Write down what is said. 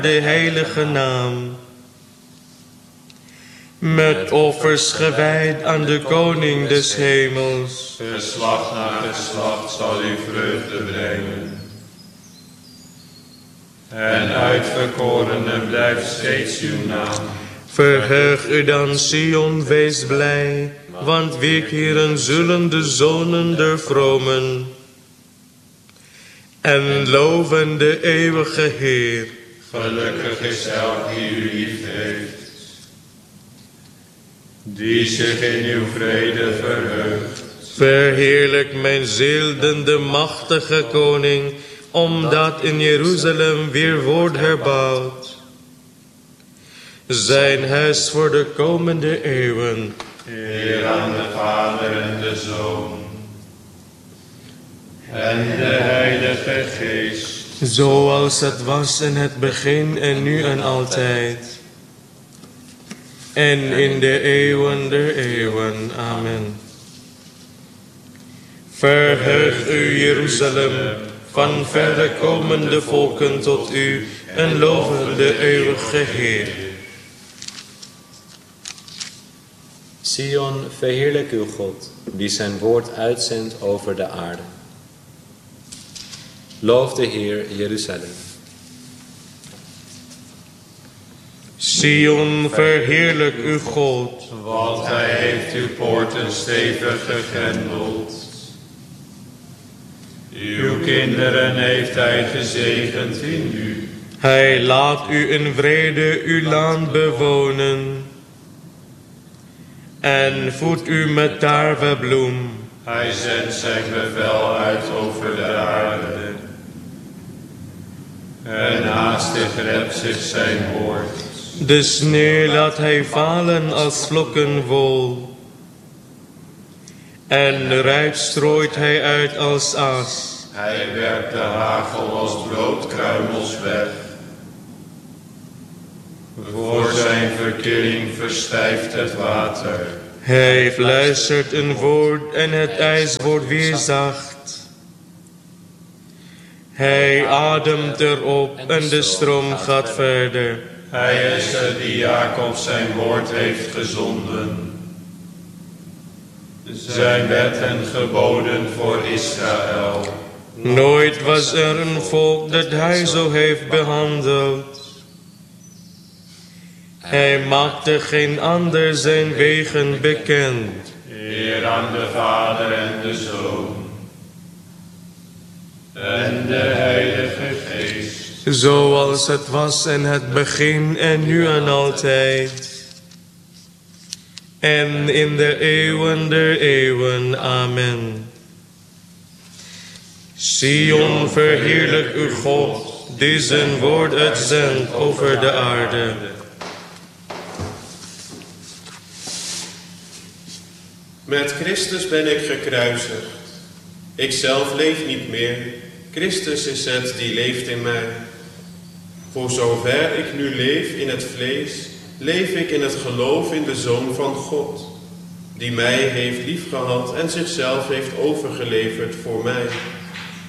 de heilige naam. Met offers gewijd aan de koning des hemels. Geslacht na geslacht zal u vreugde brengen. En uitverkorene blijft steeds uw naam. Verheug u dan, Sion, wees blij, want weerkeren zullen de zonen der vromen. En loven de eeuwige Heer. Gelukkig is elk die u lief heeft, die zich in uw vrede verheugt. Verheerlijk mijn ziel de machtige koning, omdat in Jeruzalem weer wordt herbouwd. Zijn huis voor de komende eeuwen. Eer aan de Vader en de Zoon en de Heilige Geest. Zoals het was in het begin en nu en altijd. En in de eeuwen der eeuwen. Amen. Verheug u, Jeruzalem, van verre komende volken tot u, en loven de eeuwige Heer. Sion, verheerlijk uw God, die zijn woord uitzendt over de aarde. Loof de Heer, Jeruzalem. Sion, verheerlijk uw God. Want hij heeft uw poorten stevig gegrendeld. Uw kinderen heeft hij gezegend in u. Hij laat u in vrede uw land bewonen. En voedt u met tarwebloem. Hij zendt zijn bevel uit over de aarde. En haastig rept zich zijn woord. De sneeuw laat hij vallen als vlokken wol. En rijp strooit hij uit als as. Hij werpt de hagel als broodkruimels weg. Voor zijn verkilling verstijft het water. Hij fluistert een woord en het ijs wordt weer zacht. Hij ademt erop en de stroom gaat verder. Hij is er die Jacob zijn woord heeft gezonden. Zijn wet en geboden voor Israël. Nooit was er een volk dat hij zo heeft behandeld. Hij maakte geen ander zijn wegen bekend. Eer aan de Vader en de Zoon en de Heilige Geest. Zoals het was in het begin en nu en altijd. En in de eeuwen der eeuwen. Amen. Sion, verheerlijk uw God, die zijn woord uitzendt over de aarde. Met Christus ben ik gekruisigd. Ikzelf leef niet meer. Christus is het die leeft in mij. Voor zover ik nu leef in het vlees, leef ik in het geloof in de Zoon van God, die mij heeft liefgehad en zichzelf heeft overgeleverd voor mij.